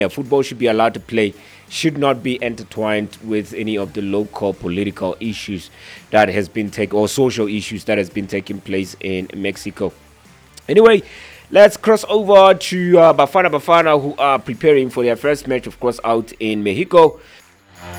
football should be allowed to play, should not be intertwined with any of the local political issues that has been taking or social issues that has been taking place in Mexico. Anyway, let's cross over to Bafana Bafana, who are preparing for their first match, of course, out in Mexico.